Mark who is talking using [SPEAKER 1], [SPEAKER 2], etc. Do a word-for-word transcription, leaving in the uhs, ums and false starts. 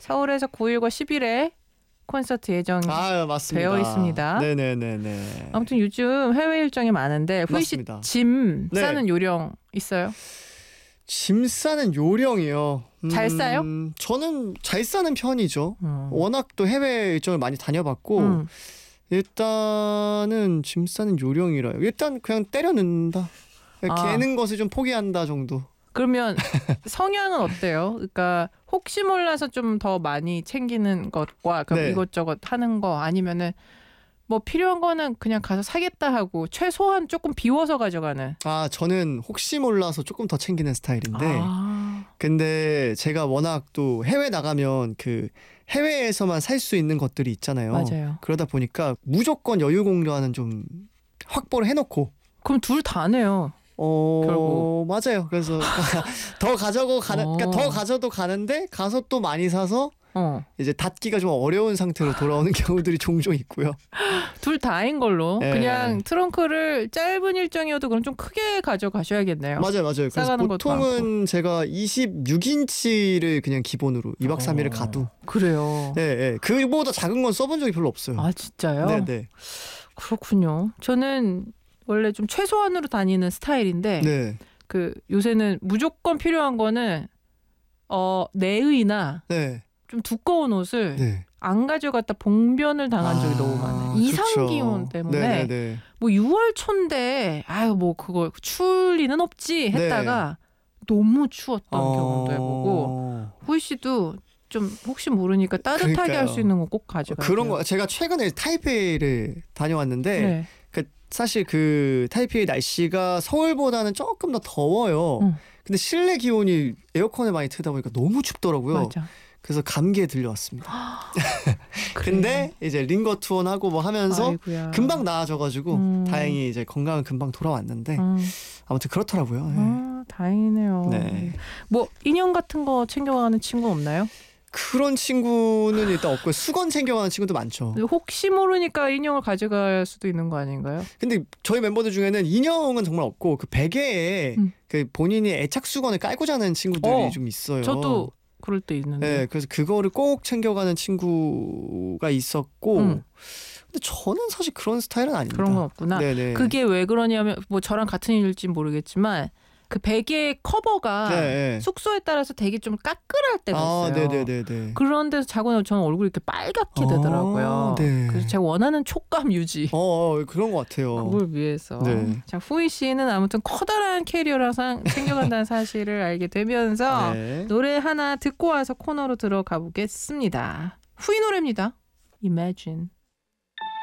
[SPEAKER 1] 서울에서 구일과 십일에 콘서트 예정되어
[SPEAKER 2] 아, 맞습니다.
[SPEAKER 1] 있습니다.
[SPEAKER 2] 네네네네.
[SPEAKER 1] 아무튼 요즘 해외 일정이 많은데 후이 씨 짐
[SPEAKER 2] 네.
[SPEAKER 1] 싸는 요령 있어요?
[SPEAKER 2] 짐 싸는 요령이요. 음,
[SPEAKER 1] 잘 싸요?
[SPEAKER 2] 저는 잘 싸는 편이죠.
[SPEAKER 1] 음.
[SPEAKER 2] 워낙 또 해외 일정을 많이 다녀봤고
[SPEAKER 1] 음.
[SPEAKER 2] 일단은 짐 싸는 요령이라 일단 그냥 때려 넣는다. 그냥
[SPEAKER 1] 아.
[SPEAKER 2] 개는 것을 좀 포기한다 정도.
[SPEAKER 1] 그러면 성향은 어때요? 그러니까 혹시 몰라서 좀 더 많이 챙기는 것과 그럼
[SPEAKER 2] 네.
[SPEAKER 1] 이것저것 하는 거 아니면은 뭐 필요한 거는 그냥 가서 사겠다 하고 최소한 조금 비워서 가져가는.
[SPEAKER 2] 아 저는 혹시 몰라서 조금 더 챙기는 스타일인데
[SPEAKER 1] 아.
[SPEAKER 2] 근데 제가 워낙 또 해외 나가면 그 해외에서만 살 수 있는 것들이 있잖아요.
[SPEAKER 1] 맞아요.
[SPEAKER 2] 그러다 보니까 무조건 여유 공간은 좀 확보를 해놓고
[SPEAKER 1] 그럼 둘 다네요.
[SPEAKER 2] 어
[SPEAKER 1] 결국.
[SPEAKER 2] 맞아요. 그래서 더 가져고 가는
[SPEAKER 1] 어.
[SPEAKER 2] 그러니까 더 가져도 가는데 가서 또 많이 사서
[SPEAKER 1] 어.
[SPEAKER 2] 이제 닫기가 좀 어려운 상태로 돌아오는 경우들이 종종 있고요.
[SPEAKER 1] 둘 다인 걸로
[SPEAKER 2] 네.
[SPEAKER 1] 그냥 트렁크를 짧은 일정이어도 그럼 좀 크게 가져가셔야겠네요.
[SPEAKER 2] 맞아요, 맞아요. 그래서
[SPEAKER 1] 싸가는 것도
[SPEAKER 2] 보통은 제가 이십육 인치를 그냥 기본으로 이박 삼일을
[SPEAKER 1] 어.
[SPEAKER 2] 가도.
[SPEAKER 1] 그래요.
[SPEAKER 2] 네, 네. 그보다 작은 건 써본 적이 별로 없어요.
[SPEAKER 1] 아 진짜요?
[SPEAKER 2] 네, 네.
[SPEAKER 1] 그렇군요. 저는 원래 좀 최소한으로 다니는 스타일인데
[SPEAKER 2] 네,
[SPEAKER 1] 그 요새는 무조건 필요한 거는 어 내의나
[SPEAKER 2] 네,
[SPEAKER 1] 좀 두꺼운 옷을
[SPEAKER 2] 네.
[SPEAKER 1] 안 가져갔다 봉변을 당한 적이
[SPEAKER 2] 아,
[SPEAKER 1] 너무 많아요. 이상
[SPEAKER 2] 그쵸.
[SPEAKER 1] 기온 때문에
[SPEAKER 2] 네, 네, 네.
[SPEAKER 1] 뭐 유월 초인데 아유 뭐 그거 추울 리는 없지 했다가 너무 추웠던 경험도 해보고
[SPEAKER 2] 어...
[SPEAKER 1] 후이 씨도 좀 혹시 모르니까 따뜻하게
[SPEAKER 2] 그러니까요.
[SPEAKER 1] 할 수 있는 거 꼭 가져가세요.
[SPEAKER 2] 그런 거 제가 최근에 타이페이를 다녀왔는데
[SPEAKER 1] 네.
[SPEAKER 2] 그 사실 그 타이페이 날씨가 서울보다는 조금 더 더워요.
[SPEAKER 1] 응.
[SPEAKER 2] 근데 실내 기온이 에어컨을 많이 틀다 보니까 너무 춥더라고요.
[SPEAKER 1] 맞아.
[SPEAKER 2] 그래서 감기에 들려왔습니다.
[SPEAKER 1] 그래.
[SPEAKER 2] 근데 이제 링거 투어하고 뭐 하면서
[SPEAKER 1] 아이고야.
[SPEAKER 2] 금방 나아져가지고
[SPEAKER 1] 음.
[SPEAKER 2] 다행히 이제 건강은 금방 돌아왔는데
[SPEAKER 1] 음.
[SPEAKER 2] 아무튼 그렇더라고요. 네.
[SPEAKER 1] 아, 다행이네요.
[SPEAKER 2] 네.
[SPEAKER 1] 뭐 인형 같은 거 챙겨가는 친구 없나요?
[SPEAKER 2] 그런 친구는 일단 없고요. 수건 챙겨가는 친구도 많죠.
[SPEAKER 1] 혹시 모르니까 인형을 가져갈 수도 있는 거 아닌가요?
[SPEAKER 2] 근데 저희 멤버들 중에는 인형은 정말 없고 그 베개에
[SPEAKER 1] 음.
[SPEAKER 2] 그 본인이 애착 수건을 깔고 자는 친구들이
[SPEAKER 1] 어,
[SPEAKER 2] 좀 있어요.
[SPEAKER 1] 저도 그럴 때 있는데.
[SPEAKER 2] 네, 그래서 그거를 꼭 챙겨가는 친구가 있었고
[SPEAKER 1] 음.
[SPEAKER 2] 근데 저는 사실 그런 스타일은 아닙니다.
[SPEAKER 1] 그런 건 없구나.
[SPEAKER 2] 네네.
[SPEAKER 1] 그게 왜 그러냐면 뭐 저랑 같은 일일지 모르겠지만 그 베개 커버가
[SPEAKER 2] 네.
[SPEAKER 1] 숙소에 따라서 되게 좀 까끌할 때가
[SPEAKER 2] 아,
[SPEAKER 1] 있어요.
[SPEAKER 2] 네네네네.
[SPEAKER 1] 그런 데서 자고 나면 저는 얼굴이 이렇게 빨갛게 되더라고요.
[SPEAKER 2] 아, 네.
[SPEAKER 1] 그래서 제가 원하는 촉감 유지.
[SPEAKER 2] 어, 어 그런 것 같아요.
[SPEAKER 1] 그걸 위해서.
[SPEAKER 2] 네.
[SPEAKER 1] 자, 후이 씨는 아무튼 커다란 캐리어를 항상 챙겨간다는 사실을 알게 되면서
[SPEAKER 2] 네.
[SPEAKER 1] 노래 하나 듣고 와서 코너로 들어가 보겠습니다. 후이 노래입니다. Imagine.